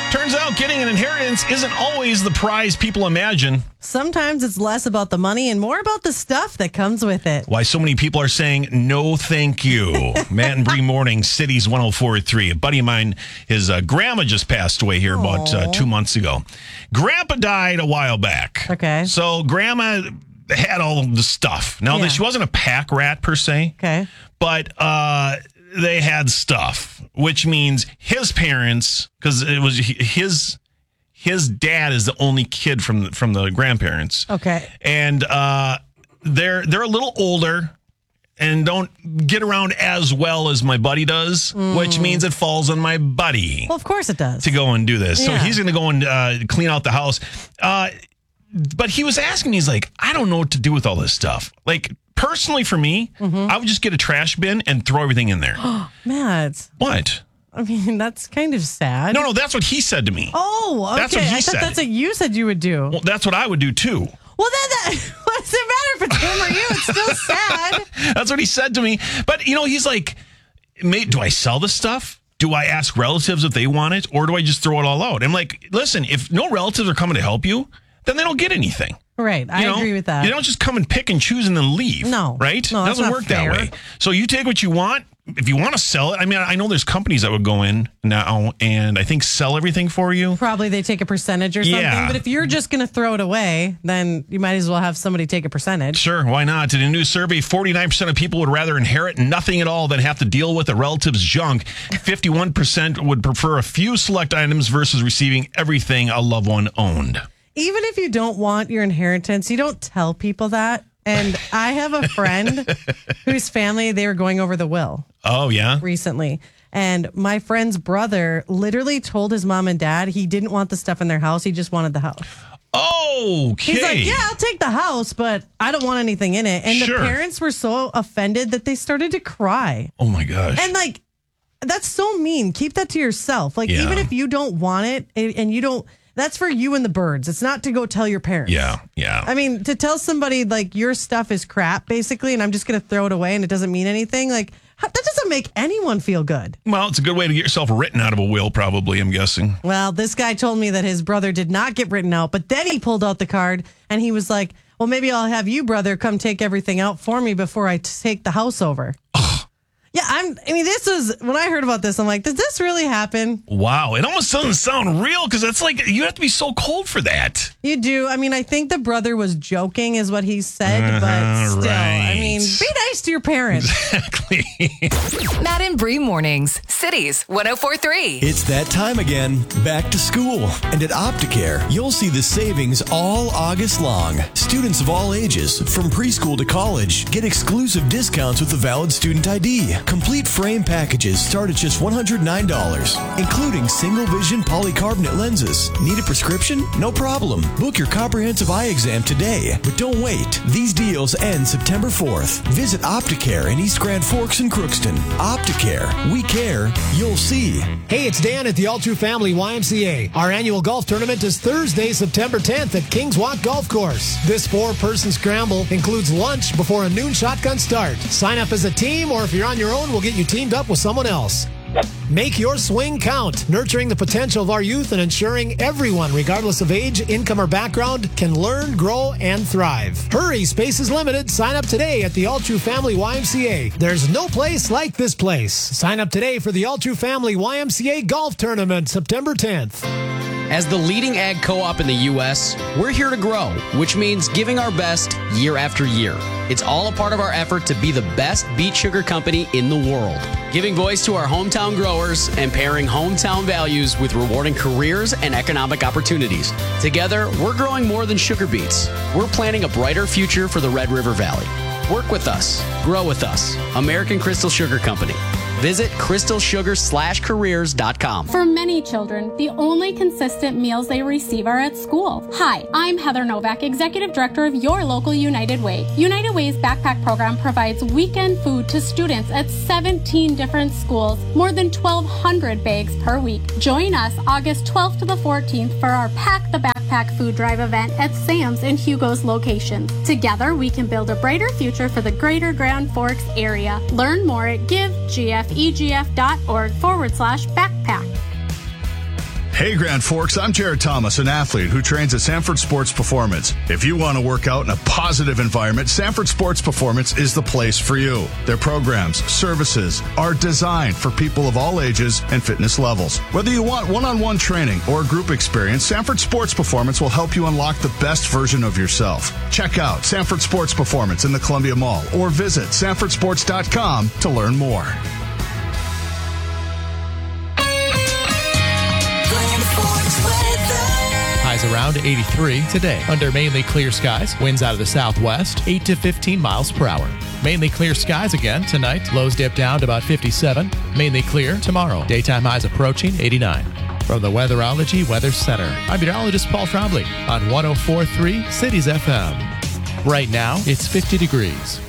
Turns out getting an inheritance isn't always the prize people imagine. Sometimes it's less about the money and more about the stuff that comes with it. Why so many people are saying, no, thank you. Matt and Bree Morning, Cities 104.3. A buddy of mine, his grandma just passed away here about 2 months ago. Grandpa died a while back. Okay. So grandma had all the stuff. Now, she wasn't a pack rat per se. Okay. But they had stuff, which means his parents, because it was his dad is the only kid from the grandparents. Okay. And they're a little older and don't get around as well as my buddy does, which means it falls on my buddy. Well, of course it does. To go and do this. Yeah. So he's going to go and clean out the house. But he was asking me, he's like, I don't know what to do with all this stuff. Like, personally for me, I would just get a trash bin and throw everything in there. Matt. What? I mean, that's kind of sad. No, that's what he said to me. Oh, okay. That's what he said. That's what you said you would do. Well, that's what I would do too. Well, then what does it matter if it's him or you? It's still sad. That's what he said to me. But, he's like, mate, do I sell this stuff? Do I ask relatives if they want it? Or do I just throw it all out? I'm like, listen, if no relatives are coming to help you, then they don't get anything. Right. I agree with that. You don't just come and pick and choose and then leave. No. Right? No, it doesn't work fair. that way. So you take what you want. If you want to sell it, I mean, I know there's companies that would go in now and I think sell everything for you. Probably they take a percentage or something. Yeah. But if you're just going to throw it away, then you might as well have somebody take a percentage. Sure, why not? In a new survey, 49% of people would rather inherit nothing at all than have to deal with a relative's junk. 51% would prefer a few select items versus receiving everything a loved one owned. Even if you don't want your inheritance, you don't tell people that. And I have a friend whose family, they were going over the will. Oh, yeah? Recently. And my friend's brother literally told his mom and dad he didn't want the stuff in their house. He just wanted the house. Okay. He's like, yeah, I'll take the house, but I don't want anything in it. And Sure. the parents were so offended that they started to cry. Oh, my gosh. And like, that's so mean. Keep that to yourself. Like, Yeah. even if you don't want it and you don't, that's for you and the birds. It's not to go tell your parents. Yeah. I mean, to tell somebody like your stuff is crap, basically, and I'm just going to throw it away and it doesn't mean anything, like, that doesn't make anyone feel good. Well, it's a good way to get yourself written out of a will, probably, I'm guessing. Well, this guy told me that his brother did not get written out, but then he pulled out the card and he was like, well, maybe I'll have you, brother, come take everything out for me before I take the house over. Yeah, this is, when I heard about this, I'm like, did this really happen? Wow. It almost doesn't sound real because that's like, you have to be so cold for that. You do. I mean, I think the brother was joking is what he said, but still, right. I mean, be nice to your parents. Exactly. Matt and Bree Mornings, Cities 104.3. It's that time again. Back to school. And at Opticare, you'll see the savings all August long. Students of all ages, from preschool to college, get exclusive discounts with a valid student ID. Complete frame packages start at just $109, including single vision polycarbonate lenses. Need a prescription? No problem. Book your comprehensive eye exam today. But don't wait. These deals end September 4th. Visit Opticare in East Grand Forks and Crookston. Opticare. We care. You'll see. Hey, it's Dan at the All True Family YMCA. Our annual golf tournament is Thursday, September 10th at Kings Walk Golf Course. This 4-person scramble includes lunch before a noon shotgun start. Sign up as a team, or if you're on your own, we'll get you teamed up with someone else. Make your swing count, nurturing the potential of our youth and ensuring everyone, regardless of age, income, or background, can learn, grow, and thrive. Hurry, space is limited. Sign up today at the All True Family YMCA. There's no place like this place. Sign up today for the All True Family YMCA Golf Tournament, September 10th. As the leading ag co-op in the U.S., we're here to grow, which means giving our best year after year. It's all a part of our effort to be the best beet sugar company in the world, giving voice to our hometown growers and pairing hometown values with rewarding careers and economic opportunities. Together, we're growing more than sugar beets. We're planting a brighter future for the Red River Valley. Work with us. Grow with us. American Crystal Sugar Company. Visit crystalsugar/careers.com. For many children, the only consistent meals they receive are at school. Hi, I'm Heather Novak, Executive Director of your local United Way. United Way's backpack program provides weekend food to students at 17 different schools, more than 1,200 bags per week. Join us August 12th to the 14th for our Pack the Backpack food drive event at Sam's and Hugo's locations. Together, we can build a brighter future for the greater Grand Forks area. Learn more at givegfegf.org/backpack. Hey Grand Forks, I'm Jared Thomas, an athlete who trains at Sanford Sports Performance. If you want to work out in a positive environment, Sanford Sports Performance is the place for you. Their programs, services are designed for people of all ages and fitness levels. Whether you want one-on-one training or group experience, Sanford Sports Performance will help you unlock the best version of yourself. Check out Sanford Sports Performance in the Columbia Mall or visit sanfordsports.com to learn more. Highs around 83 today. Under mainly clear skies. Winds out of the southwest, 8 to 15 miles per hour. Mainly clear skies again tonight. Lows dip down to about 57. Mainly clear tomorrow. Daytime highs approaching 89. From the Weatherology Weather Center, I'm meteorologist Paul Trombley on 104.3 Cities FM. Right now, it's 50 degrees.